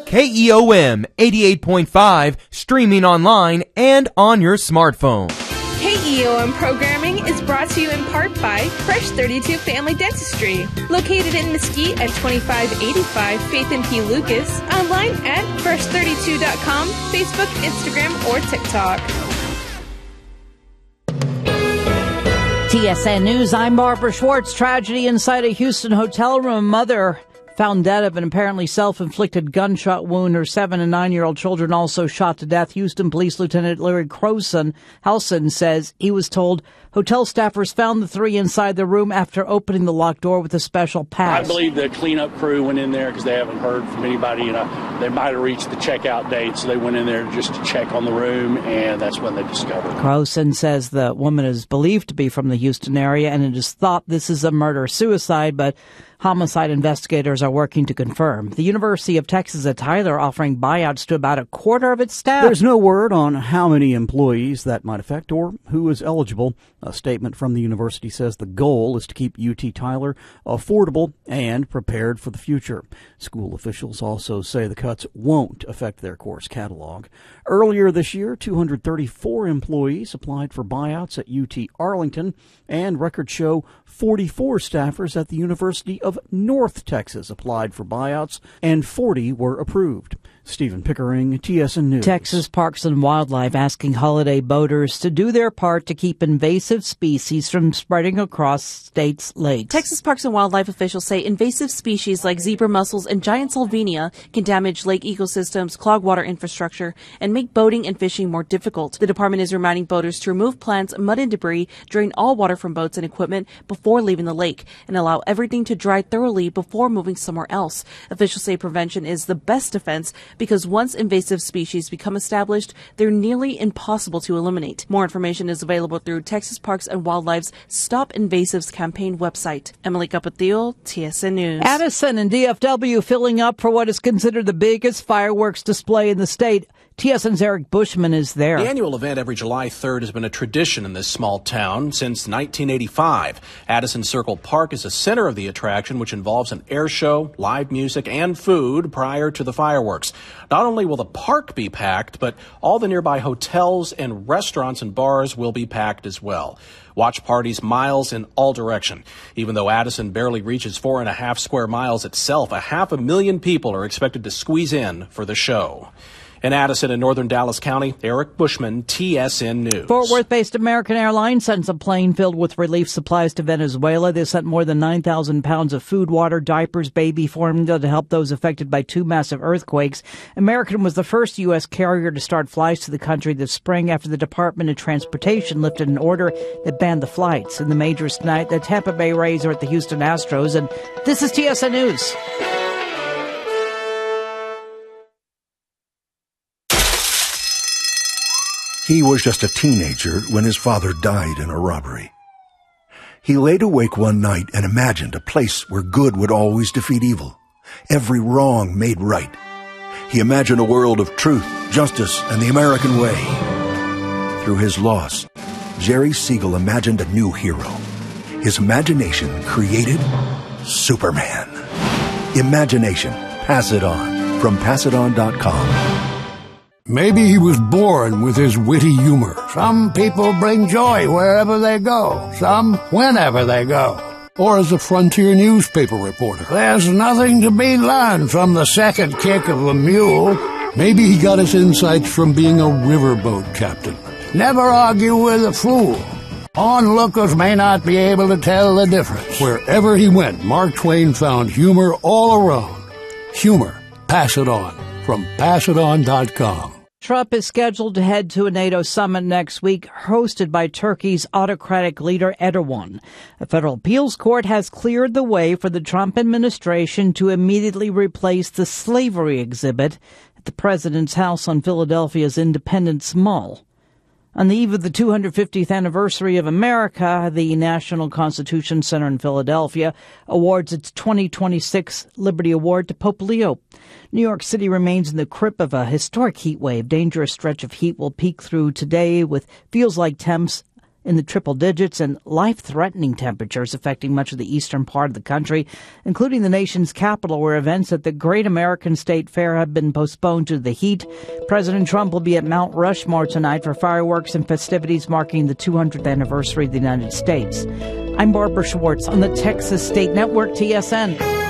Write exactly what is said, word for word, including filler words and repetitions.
K E O M eighty-eight point five, streaming online and on your smartphone. K E O M programming is brought to you in part by Fresh thirty-two Family Dentistry, located in Mesquite at twenty-five eighty-five Faith and P. Lucas, online at fresh thirty-two dot com, Facebook, Instagram, or TikTok. T S N News, I'm Barbara Schwartz. Tragedy inside a Houston hotel room. A mother found dead of an apparently self-inflicted gunshot wound. Her seven and nine-year-old children also shot to death. Houston Police Lieutenant Larry Croson Helson says he was told hotel staffers found the three inside the room after opening the locked door with a special pass. I believe the cleanup crew went in there because they haven't heard from anybody. You know, they might have reached the checkout date, so they went in there just to check on the room, and that's when they discovered it. Croson says the woman is believed to be from the Houston area, and it is thought this is a murder-suicide, but homicide investigators are working to confirm. The University of Texas at Tyler offering buyouts to about a quarter of its staff. There's no word on how many employees that might affect or who is eligible. A statement from the university says the goal is to keep U T Tyler affordable and prepared for the future. School officials also say the cuts won't affect their course catalog. Earlier this year, two hundred thirty-four employees applied for buyouts at U T Arlington, and records show forty-four staffers at the University of North Texas applied for buyouts, and forty were approved. Stephen Pickering, T S N News. Texas Parks and Wildlife asking holiday boaters to do their part to keep invasive species from spreading across states' lakes. Texas Parks and Wildlife officials say invasive species like zebra mussels and giant salvinia can damage lake ecosystems, clog water infrastructure, and make boating and fishing more difficult. The department is reminding boaters to remove plants, mud, and debris, drain all water from boats and equipment before leaving the lake, and allow everything to dry thoroughly before moving somewhere else. Officials say prevention is the best defense, because once invasive species become established, they're nearly impossible to eliminate. More information is available through Texas Parks and Wildlife's Stop Invasives campaign website. Emily Capatio, T S N News. Addison and D F W filling up for what is considered the biggest fireworks display in the state. T S N's Eric Bushman is there. The annual event every July third has been a tradition in this small town since nineteen eighty-five. Addison Circle Park is the center of the attraction, which involves an air show, live music, and food prior to the fireworks. Not only will the park be packed, but all the nearby hotels and restaurants and bars will be packed as well. Watch parties miles in all direction. Even though Addison barely reaches four and a half square miles itself, a half a million people are expected to squeeze in for the show. In Addison and northern Dallas County, Eric Bushman, T S N News. Fort Worth-based American Airlines sends a plane filled with relief supplies to Venezuela. They sent more than nine thousand pounds of food, water, diapers, baby formula to help those affected by two massive earthquakes. American was the first U S carrier to start flights to the country this spring after the Department of Transportation lifted an order that banned the flights. In the majors tonight, the Tampa Bay Rays are at the Houston Astros, and this is T S N News. He was just a teenager when his father died in a robbery. He laid awake one night and imagined a place where good would always defeat evil, every wrong made right. He imagined a world of truth, justice, and the American way. Through his loss, Jerry Siegel imagined a new hero. His imagination created Superman. Imagination. Pass it on. From pass it on dot com. Maybe he was born with his witty humor. Some people bring joy wherever they go, some whenever they go. Or as a frontier newspaper reporter. There's nothing to be learned from the second kick of a mule. Maybe he got his insights from being a riverboat captain. Never argue with a fool. Onlookers may not be able to tell the difference. Wherever he went, Mark Twain found humor all around. Humor. Pass it on. From pass it on dot com. Trump is scheduled to head to a NATO summit next week, hosted by Turkey's autocratic leader Erdogan. A federal appeals court has cleared the way for the Trump administration to immediately replace the slavery exhibit at the president's house on Philadelphia's Independence Mall. On the eve of the two hundred fiftieth anniversary of America, the National Constitution Center in Philadelphia awards its twenty twenty-six Liberty Award to Pope Leo. New York City remains in the grip of a historic heat wave. Dangerous stretch of heat will peak through today with feels like temps in the triple digits and life-threatening temperatures affecting much of the eastern part of the country, including the nation's capital, where events at the Great American State Fair have been postponed due to the heat. President Trump will be at Mount Rushmore tonight for fireworks and festivities marking the two hundredth anniversary of the United States. I'm Barbara Schwartz on the Texas State Network, T S N.